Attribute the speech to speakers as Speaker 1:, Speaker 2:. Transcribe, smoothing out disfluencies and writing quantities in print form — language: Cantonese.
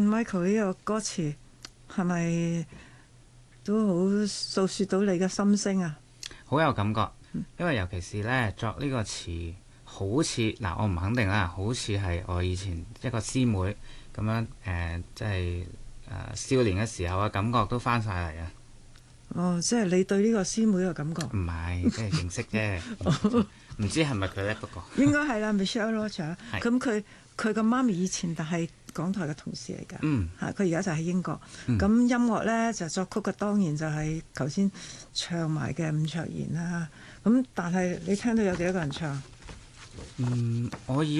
Speaker 1: Michael 呢個歌詞係咪都好訴説到你嘅心聲啊？
Speaker 2: 好有感覺，因為尤其是呢作呢個詞，好似嗱我唔肯定啦，好似係我以前一個師妹咁樣即係少年嘅時候嘅感覺都翻晒嚟啊！
Speaker 1: 哦，即係你對呢個師妹嘅感覺？
Speaker 2: 唔係，即係認識啫，唔知係咪佢呢？不過
Speaker 1: 應該係啦，Michelle Roach。
Speaker 2: 係
Speaker 1: 咁佢個媽咪以前但係港台嘅同事嚟㗎，嚇佢而家就喺英國。咁音樂呢，就作曲嘅當然就係頭先唱埋嘅伍卓賢啦。咁但係你聽到有幾多個人唱？
Speaker 2: 我以